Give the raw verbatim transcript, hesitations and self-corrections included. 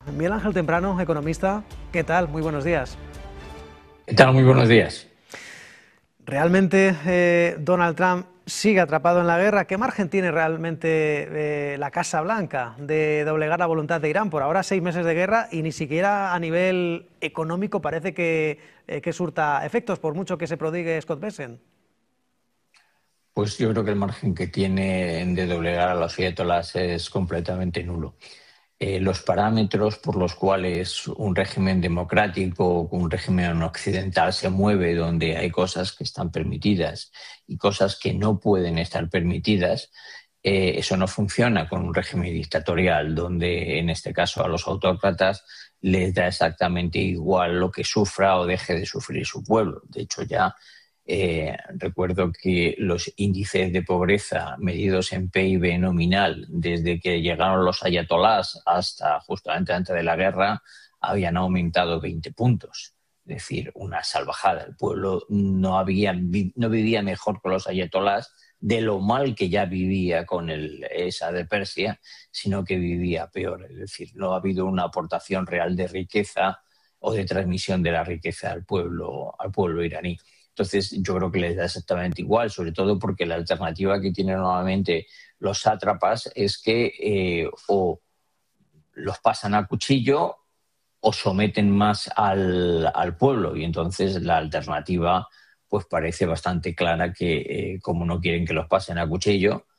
Miguel Ángel Temprano, economista, ¿qué tal? Muy buenos días. ¿Qué tal? Muy buenos días. ¿Realmente eh, Donald Trump sigue atrapado en la guerra? ¿Qué margen tiene realmente eh, la Casa Blanca de doblegar la voluntad de Irán? Por ahora seis meses de guerra y ni siquiera a nivel económico parece que, eh, que surta efectos, por mucho que se prodigue Scott Bessent. Pues yo creo que el margen que tiene de doblegar a los ayatolás es completamente nulo. Eh, los parámetros por los cuales un régimen democrático, un régimen occidental se mueve, donde hay cosas que están permitidas y cosas que no pueden estar permitidas, eh, eso no funciona con un régimen dictatorial, donde en este caso a los autócratas les da exactamente igual lo que sufra o deje de sufrir su pueblo. De hecho, ya Eh, recuerdo que los índices de pobreza medidos en P I B nominal desde que llegaron los ayatolás hasta justamente antes de la guerra habían aumentado veinte puntos. Es decir, una salvajada. El pueblo no, había, no vivía mejor con los ayatolás de lo mal que ya vivía con el esa de Persia, sino que vivía peor. Es decir, no ha habido una aportación real de riqueza o de transmisión de la riqueza al pueblo, al pueblo iraní. Entonces, yo creo que les da exactamente igual, sobre todo porque la alternativa que tienen normalmente los sátrapas es que eh, o los pasan a cuchillo o someten más al, al pueblo. Y entonces la alternativa pues parece bastante clara que, eh, como no quieren que los pasen a cuchillo,